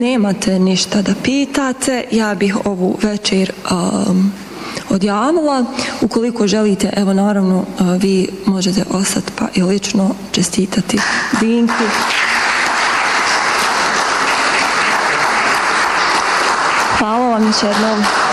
Nemate ništa da pitate, ja bih ovu večer odjavila. Ukoliko želite, evo naravno, vi možete ostati pa i lično čestitati Dinku. Hvala vam još jednom.